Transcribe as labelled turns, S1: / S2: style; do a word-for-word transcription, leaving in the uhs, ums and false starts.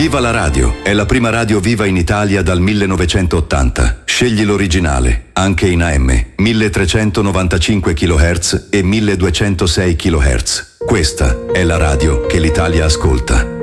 S1: Viva la radio! È la prima radio viva in Italia dal millenovecentottanta. Scegli l'originale, anche in A M, milletrecentonovantacinque chilohertz e milleduecentosei chilohertz. Questa è la radio che l'Italia ascolta.